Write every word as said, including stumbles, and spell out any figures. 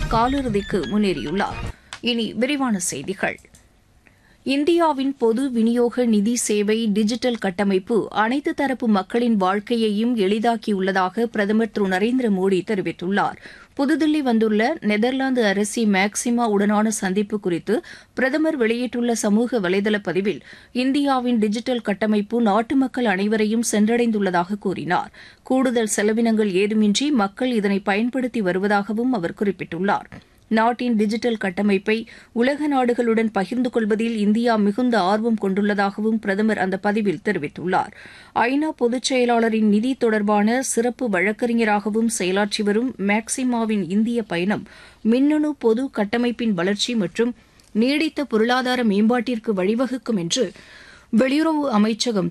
காலிறுதிக்கு முன்னேறியுள்ளார். இனி விரிவான செய்திகள். இந்தியாவின் பொது விநியோக நிதி சேவை டிஜிட்டல் கட்டமைப்பு அனைத்து தரப்பு மக்களின் வாழ்க்கையையும் எளிதாக்கியுள்ளதாக பிரதமர் திரு நரேந்திர மோடி தெரிவித்துள்ளார். புதுதில்லி வந்துள்ள நெதர்லாந்து அரசி மேக்சிமா உடனான சந்திப்பு குறித்து பிரதமர் வெளியிட்டுள்ள சமூக வலைதள பதிவில் இந்தியாவின் டிஜிட்டல் கட்டமைப்பு நாட்டு மக்கள் அனைவரையும் சென்றடைந்துள்ளதாக கூறினார். கூடுதல் செலவினங்கள் ஏதுமின்றி மக்கள் இதனை பயன்படுத்தி வருவதாகவும் அவர் குறிப்பிட்டுள்ளார். நாட்டின் டிஜிட்டல் கட்டமைப்பை உலக நாடுகளுடன் பகிர்ந்து கொள்வதில் இந்தியா மிகுந்த ஆர்வம் கொண்டுள்ளதாகவும் பிரதமர் அந்த பதிவில் தெரிவித்துள்ளார். ஐநா பொதுச் செயலாளரின் நிதி தொடர்பான சிறப்பு வழக்கறிஞராகவும் செயலாற்றி வரும் மேக்சிமாவின் இந்திய பயணம் மின்னணு பொது கட்டமைப்பின் வளர்ச்சி மற்றும் நீடித்த பொருளாதார மேம்பாட்டிற்கு வழிவகுக்கும் என்று வெளியுறவு அமைச்சகம்